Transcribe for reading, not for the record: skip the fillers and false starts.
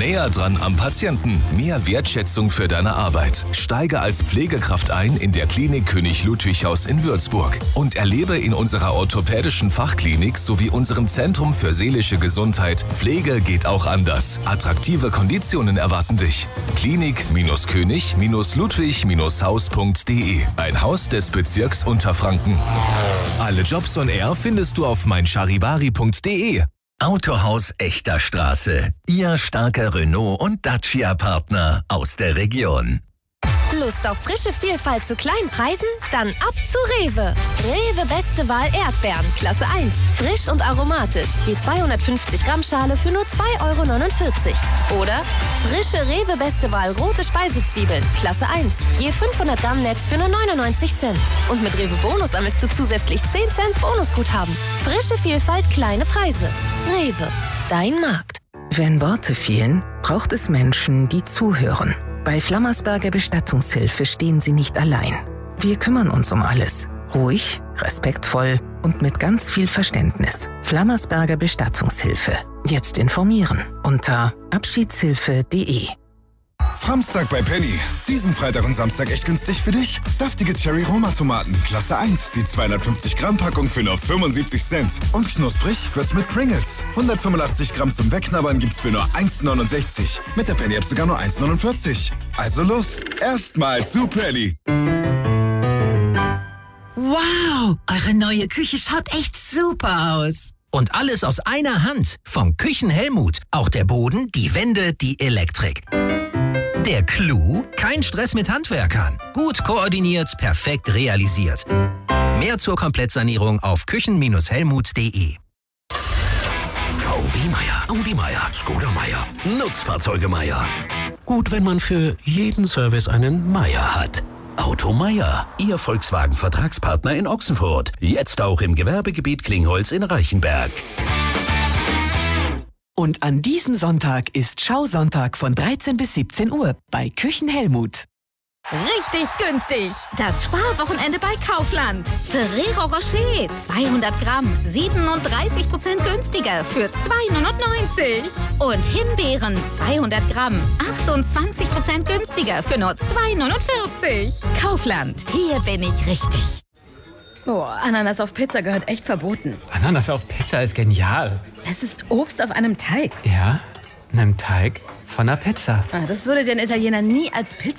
Näher dran am Patienten. Mehr Wertschätzung für deine Arbeit. Steige als Pflegekraft ein in der Klinik König Ludwig-Haus in Würzburg und erlebe in unserer orthopädischen Fachklinik sowie unserem Zentrum für seelische Gesundheit Pflege geht auch anders. Attraktive Konditionen erwarten dich. Klinik-König-Ludwig-Haus.de. Ein Haus des Bezirks Unterfranken. Alle Jobs on Air findest du auf meincharivari.de. Autohaus Echter Straße. Ihr starker Renault- und Dacia-Partner aus der Region. Lust auf frische Vielfalt zu kleinen Preisen? Dann ab zu Rewe. Rewe Beste Wahl Erdbeeren, Klasse 1. Frisch und aromatisch. Die 250 Gramm Schale für nur 2,49 € Oder frische Rewe Beste Wahl rote Speisezwiebeln, Klasse 1. Je 500 Gramm Netz für nur 99 Cent. Und mit Rewe Bonus sammelst du zusätzlich 10 Cent Bonusguthaben. Frische Vielfalt, kleine Preise. Rewe, dein Markt. Wenn Worte fehlen, braucht es Menschen, die zuhören. Bei Flammersberger Bestattungshilfe stehen Sie nicht allein. Wir kümmern uns um alles. Ruhig, respektvoll und mit ganz viel Verständnis. Flammersberger Bestattungshilfe. Jetzt informieren unter abschiedshilfe.de. Samstag bei Penny. Diesen Freitag und Samstag echt günstig für dich. Saftige Cherry-Roma-Tomaten, Klasse 1. Die 250 Gramm Packung für nur 75 Cent. Und knusprig wird's mit Pringles. 185 Gramm zum Wegknabbern gibt's für nur 1,69. Mit der Penny-App sogar nur 1,49. Also los, erstmal zu Penny. Wow, eure neue Küche schaut echt super aus. Und alles aus einer Hand. Vom Küchenhelmut. Auch der Boden, die Wände, die Elektrik. Der Clou? Kein Stress mit Handwerkern. Gut koordiniert, perfekt realisiert. Mehr zur Komplettsanierung auf küchen-helmut.de. VW Meier, Audi Meier, Skoda Meier, Nutzfahrzeuge Meier. Gut, wenn man für jeden Service einen Meier hat. Auto Meier, Ihr Volkswagen-Vertragspartner in Ochsenfurt. Jetzt auch im Gewerbegebiet Klingholz in Reichenberg. Und an diesem Sonntag ist Schausonntag von 13 bis 17 Uhr bei Küchenhelmut. Richtig günstig. Das Sparwochenende bei Kaufland. Ferrero Rocher 200 Gramm, 37% günstiger für 2,99 €. Und Himbeeren 200 Gramm, 28% günstiger für nur 2,49 €. Kaufland, hier bin ich richtig. Oh, Ananas auf Pizza gehört echt verboten. Ananas auf Pizza ist genial. Es ist Obst auf einem Teig. Ja, einem Teig von einer Pizza. Das würde den Italiener nie als Pizza